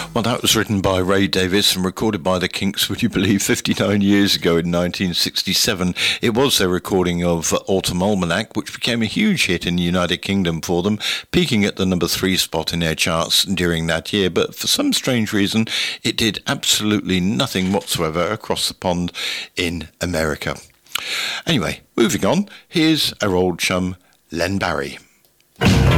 Well, that was written by Ray Davies and recorded by the Kinks, would you believe, 59 years ago in 1967. It was their recording of Autumn Almanac, which became a huge hit in the United Kingdom for them, peaking at the number 3 spot in their charts during that year. But for some strange reason, it did absolutely nothing whatsoever across the pond in America. Anyway, moving on, here's our old chum, Len Barry.